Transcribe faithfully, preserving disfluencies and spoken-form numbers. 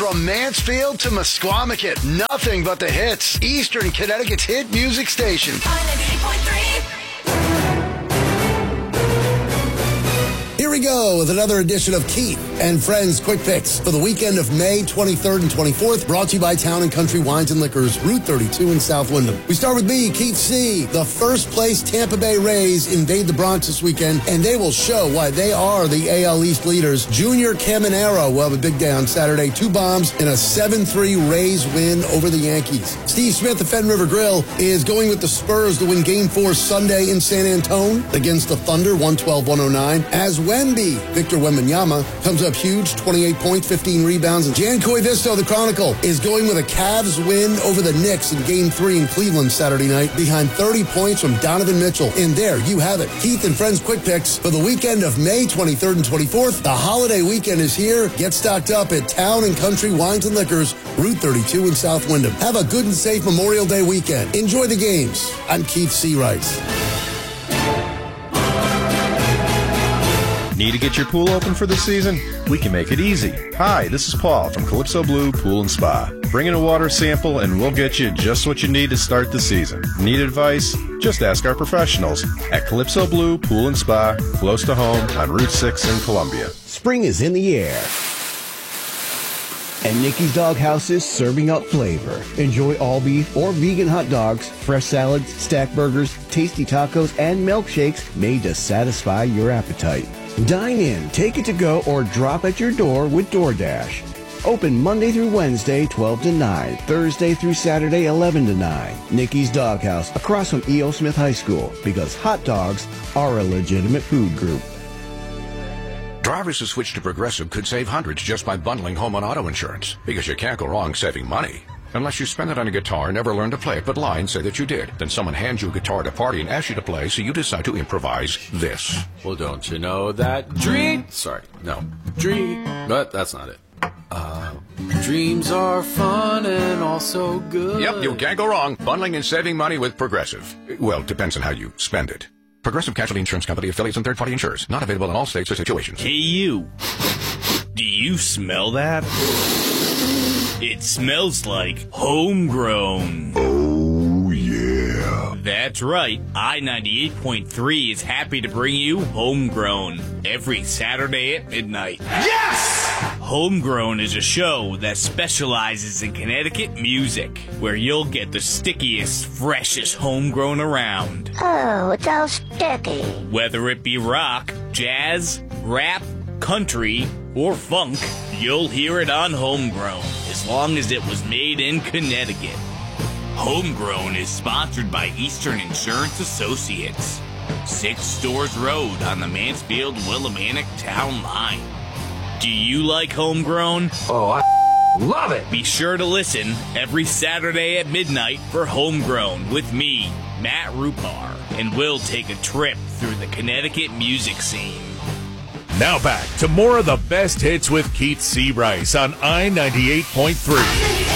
From Mansfield to Musquamaket, nothing but the hits. Eastern Connecticut's hit music station. ninety-eight point three. Here we go with another edition of Keith and Friends Quick Picks for the weekend of May twenty-third and twenty-fourth, brought to you by Town and Country Wines and Liquors, Route thirty-two in South Windham. We start with me, Keith C. The first place Tampa Bay Rays invade the Bronx this weekend, and they will show why they are the A L East leaders. Junior Caminero will have a big day on Saturday. Two bombs in a seven three Rays win over the Yankees. Steve Smith of Fenn River Grill is going with the Spurs to win Game four Sunday in San Antone against the Thunder, one twelve one oh nine. As Wemby, Victor Wembanyama, comes up huge, twenty-eight points, fifteen rebounds. And Jan Koivisto, the Chronicle, is going with a Cavs win over the Knicks in Game three in Cleveland Saturday night, behind thirty points from Donovan Mitchell. And there you have it. Keith and Friends Quick Picks for the weekend of May twenty-third and twenty-fourth. The holiday weekend is here. Get stocked up at Town and Country Wines and Liquors, Route thirty-two in South Windham. Have a good and safe Memorial Day weekend. Enjoy the games. I'm Keith C. Rice. Need to get your pool open for the season? We can make it easy. Hi, this is Paul from Calypso Blue Pool and Spa. Bring in a water sample and we'll get you just what you need to start the season. Need advice? Just ask our professionals at Calypso Blue Pool and Spa, close to home on Route six in Columbia. Spring is in the air, and Nikki's Doghouse is serving up flavor. Enjoy all beef or vegan hot dogs, fresh salads, stack burgers, tasty tacos, and milkshakes made to satisfy your appetite. Dine in, take it to go, or drop at your door with DoorDash. Open Monday through Wednesday, twelve to nine. Thursday through Saturday, eleven to nine. Nikki's Doghouse, across from E O. Smith High School, because hot dogs are a legitimate food group. Drivers who switch to Progressive could save hundreds just by bundling home and auto insurance, because you can't go wrong saving money. Unless you spend it on a guitar and never learn to play it, but lie and say that you did. Then someone hands you a guitar at a party and asks you to play, so you decide to improvise this. Well, don't you know that dream... Sorry, no. Dream... But that's not it. Uh, dreams are fun and also good. Yep, you can't go wrong. Bundling and saving money with Progressive. Well, depends on how you spend it. Progressive Casualty Insurance Company, affiliates, and third-party insurers. Not available in all states or situations. Hey, you. Do you smell that? It smells like homegrown. Oh, yeah. That's right. I ninety-eight point three is happy to bring you Homegrown every Saturday at midnight. Yes! Homegrown is a show that specializes in Connecticut music, where you'll get the stickiest, freshest homegrown around. Oh, it's all sticky. Whether it be rock, jazz, rap, country, or funk, you'll hear it on Homegrown, as long as it was made in Connecticut. Homegrown is sponsored by Eastern Insurance Associates, Six Stores Road on the Mansfield-Willimantic Town Line. Do you like Homegrown? Oh, I love it! Be sure to listen every Saturday at midnight for Homegrown with me, Matt Rupar, and we'll take a trip through the Connecticut music scene. Now back to more of the best hits with Keith C. Rice on I ninety-eight point three.